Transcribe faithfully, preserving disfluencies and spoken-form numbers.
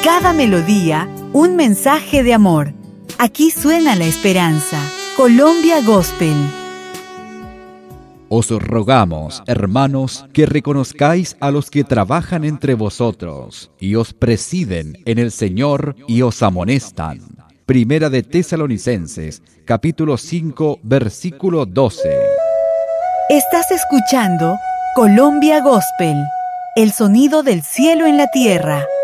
Cada melodía, un mensaje de amor. Aquí suena la esperanza. Colombia Gospel. Os rogamos, hermanos, que reconozcáis a los que trabajan entre vosotros y os presiden en el Señor y os amonestan. Primera de Tesalonicenses, capítulo cinco, versículo doce. Estás escuchando Colombia Gospel, el sonido del cielo en la tierra.